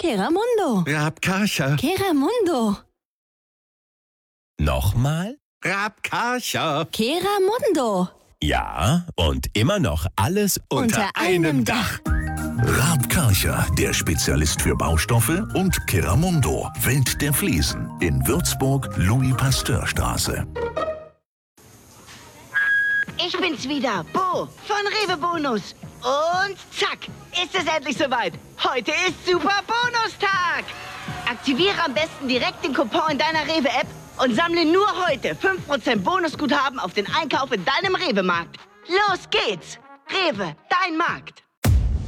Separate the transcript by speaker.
Speaker 1: Keramundo.
Speaker 2: Rabkarcher.
Speaker 1: Keramundo.
Speaker 3: Nochmal?
Speaker 2: Rabkarcher.
Speaker 1: Keramundo.
Speaker 3: Ja, und immer noch alles
Speaker 1: Unter einem Dach.
Speaker 4: Raab Karcher, der Spezialist für Baustoffe, und Keramundo, Welt der Fliesen, in Würzburg, Louis-Pasteur-Straße.
Speaker 5: Ich bin's wieder, Bo von Rewe Bonus. Und zack, ist es endlich soweit. Heute ist Super Bonustag. Aktiviere am besten direkt den Coupon in deiner Rewe-App und sammle nur heute 5% Bonusguthaben auf den Einkauf in deinem Rewe-Markt. Los geht's! Rewe, dein Markt.